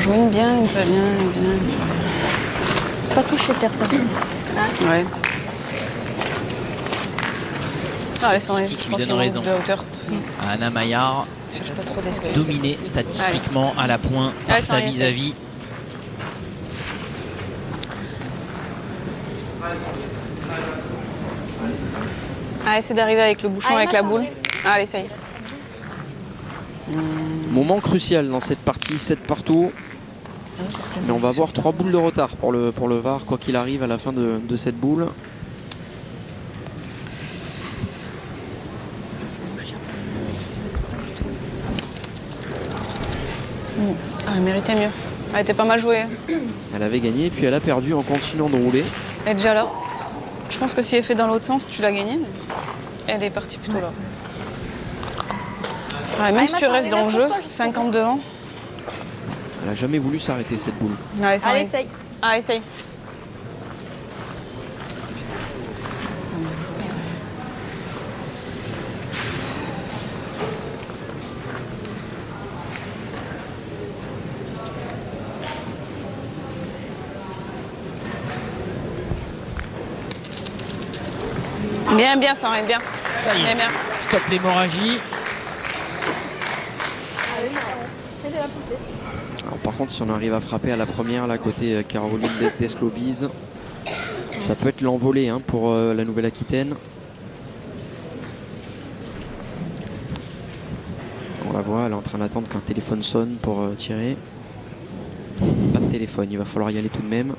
joue une bien, une pas bien, une bien. Pas toucher terre, ça. Ouais. Ah, je Statistique lui pense donne raison. de hauteur. Anna Maillard, Je cherche pas trop d'excuses. dominée statistiquement à la pointe par Allez, sa sans rien, vis-à-vis. Ah, essaie d'arriver avec le bouchon, avec la boule. Ah, allez, essaye. Moment crucial dans cette partie, 7 partout. Mais on va avoir 3 boules de retard pour le VAR, quoi qu'il arrive à la fin de cette boule. Ah, elle méritait mieux. Elle était pas mal jouée. Elle avait gagné, puis elle a perdu en continuant de rouler. Elle est déjà là. Je pense que si elle fait dans l'autre sens, tu l'as gagnée. Mais elle est partie plutôt là. Ouais, même si tu restes dans le jeu, 50 devant. Elle n'a jamais voulu s'arrêter cette boule. Allez, ça Allez, arrive. essaye. Ah, essaye. Bien, bien, ça arrive bien. Ça y est, Bien, bien. stop l'hémorragie. C'est de la pousser. Alors, par contre, si on arrive à frapper à la première, là, côté Caroline Desclobise, ça peut être l'envolée hein, pour la Nouvelle-Aquitaine. On la voit, elle est en train d'attendre qu'un téléphone sonne pour tirer. Pas de téléphone, il va falloir y aller tout de même.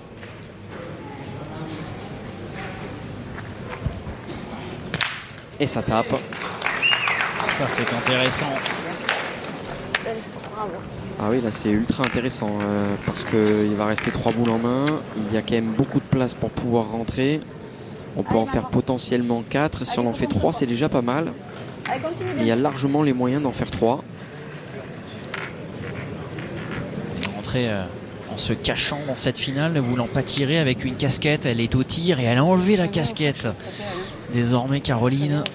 Et ça tape. Ça, c'est intéressant. Bravo. Ah oui, là c'est ultra intéressant parce qu'il va rester 3 boules en main. Il y a quand même beaucoup de place pour pouvoir rentrer. On peut en faire potentiellement 4. Si on en fait 3, c'est déjà pas mal. Allez, continue. Il y a largement les moyens d'en faire 3. Rentrer en se cachant dans cette finale, ne voulant pas tirer avec une casquette. Elle est au tir et elle a enlevé la casquette. Désormais, Caroline.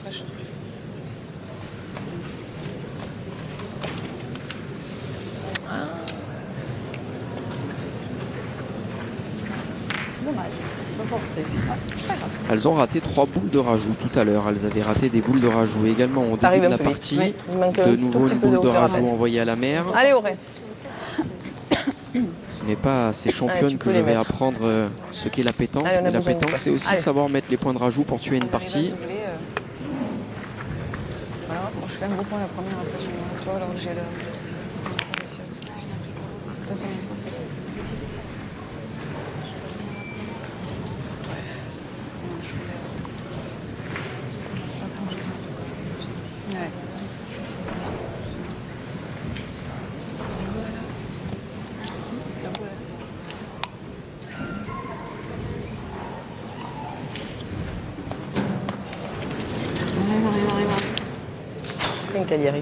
Dommage. Pas forcé. Elles ont raté 3 boules de rajout tout à l'heure. Elles avaient raté des boules de rajout également au début de la partie. Oui, il manque De un nouveau tout petit une peu boule de hauteur à rajout mettre. envoyée à la mer. Allez, Auré. Ce n'est pas à ces championnes tu que peux je les vais mettre. apprendre ce qu'est la pétanque. Allez, on a Mais la besoin de pétanque, toi. c'est aussi Allez. savoir mettre les points de rajout pour tuer une partie. Voilà, bon, je fais un gros point la première, après tu vois, alors que j'ai le... Ça, c'est mon point, ça, c'est... Bref. On joue là. Ouais. Rien qu'elle y arrive.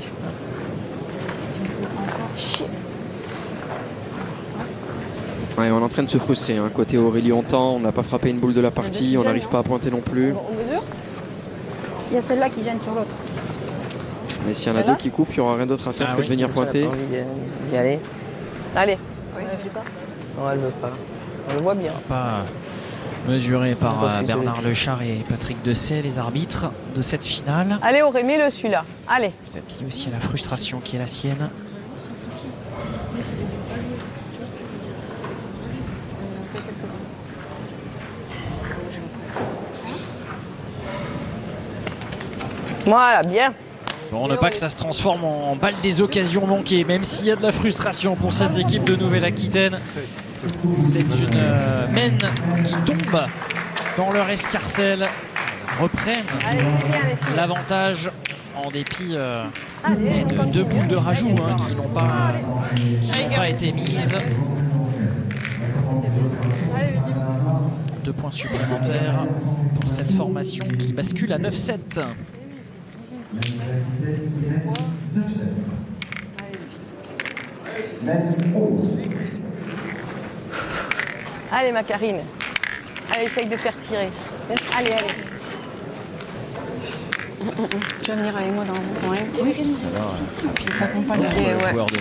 Ouais, on est en train de se frustrer. Hein. Côté Aurélie Hontan, on n'a pas frappé une boule de la partie, on n'arrive pas à pointer non plus. On mesure. Il y a celle-là qui gêne sur l'autre. Mais s'il y en a deux qui coupent, il n'y aura rien d'autre à faire que de venir pointer. Elle a pas envie d'y aller. Allez. Oui, elle fait pas. Non, elle veut pas. On le voit bien. Pas mesuré par On refuse Bernard celui-ci. Lechard et Patrick Dessay, les arbitres de cette finale. Allez, Auré, mets-le celui-là. Allez. Peut-être lié aussi à la frustration qui est la sienne. Voilà, bien. Bon, ne pas que ça se transforme en balle des occasions manquées, même s'il y a de la frustration pour cette équipe de Nouvelle-Aquitaine. C'est une mène qui tombe dans leur escarcelle. Reprennent Allez, c'est bien, les filles. l'avantage en dépit Allez, de on deux continue. boules de rajout qui n'ont pas été mises. Allez, 2 points supplémentaires pour cette formation qui bascule à 9-7. allez, ma Karine. Allez, essaye de faire tirer. Allez, allez. Tu vas venir avec moi dans le salon. Ça va, T'accompagnes. joueur de